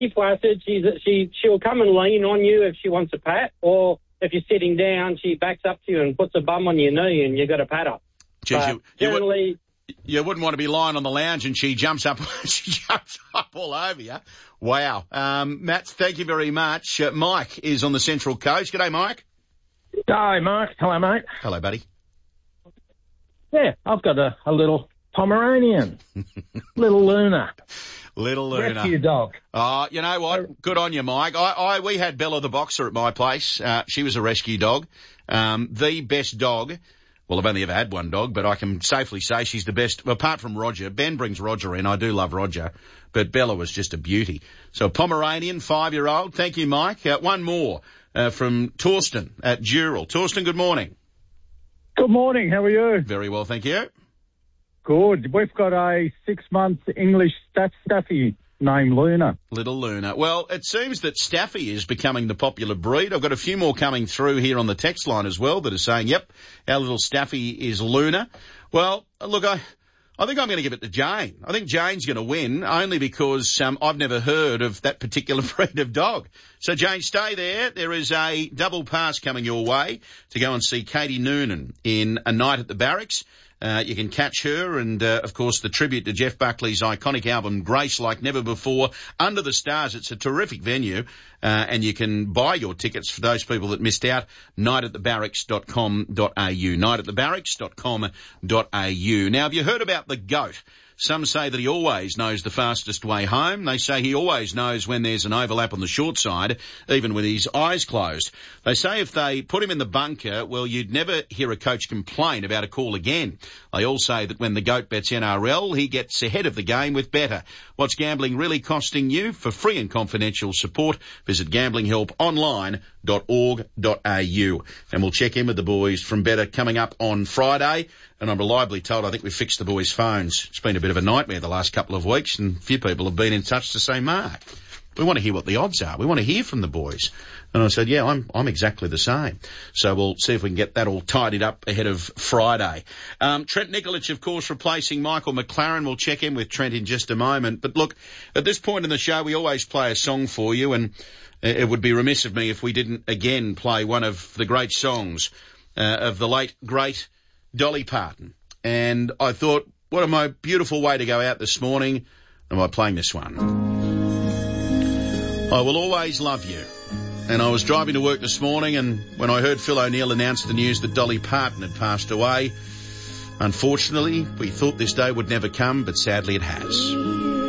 If flaccid, she'll come and lean on you if she wants a pat, or if you're sitting down, she backs up to you and puts a bum on your knee and you've got to pat her. Geez, generally... You wouldn't want to be lying on the lounge and she jumps up all over you. Wow. Matt, thank you very much. Mike is on the Central Coast. G'day, Mike. Hi, Mark. Hello, mate. Hello, buddy. Yeah, I've got a little Pomeranian. Little Luna. Little Luna. Rescue dog. Oh, you know what? Good on you, Mike. We had Bella the boxer at my place. She was a rescue dog. The best dog. Well, I've only ever had one dog, but I can safely say she's the best, apart from Roger. Ben brings Roger in. I do love Roger. But Bella was just a beauty. So Pomeranian, 5-year-old. Thank you, Mike. One more from Torsten at Dural. Torsten, good morning. Good morning. How are you? Very well, thank you. Good. We've got a 6-month English Staffy named Luna. Little Luna. Well, it seems that Staffy is becoming the popular breed. I've got a few more coming through here on the text line as well that are saying, yep, our little Staffy is Luna. Well, look, I think I'm going to give it to Jane. I think Jane's going to win, only because I've never heard of that particular breed of dog. So, Jane, stay there. There is a double pass coming your way to go and see Katie Noonan in A Night at the Barracks. You can catch her and, of course, the tribute to Jeff Buckley's iconic album, Grace Like Never Before, Under the Stars. It's a terrific venue, and you can buy your tickets for those people that missed out, nightatthebarracks.com.au, nightatthebarracks.com.au. Now, have you heard about the goat? Some say that he always knows the fastest way home. They say he always knows when there's an overlap on the short side, even with his eyes closed. They say if they put him in the bunker, well, you'd never hear a coach complain about a call again. They all say that when the GOAT bets NRL, he gets ahead of the game with better. What's gambling really costing you? For free and confidential support, visit gamblinghelponline.org.au. And we'll check in with the boys from Better coming up on Friday. And I'm reliably told I think we've fixed the boys' phones. It's been a bit of a nightmare the last couple of weeks, and a few people have been in touch to say, Mark, we want to hear what the odds are. We want to hear from the boys. And I said, yeah, I'm exactly the same. So we'll see if we can get that all tidied up ahead of Friday. Trent Nikolic, of course, replacing Michael McLaren. We'll check in with Trent in just a moment. But look, at this point in the show, we always play a song for you, and it would be remiss of me if we didn't again play one of the great songs of the late, great Dolly Parton. And I thought, what a most beautiful way to go out this morning. Am I playing this one? I Will Always Love You. And I was driving to work this morning, and when I heard Phil O'Neill announce the news that Dolly Parton had passed away, unfortunately, we thought this day would never come, but sadly it has.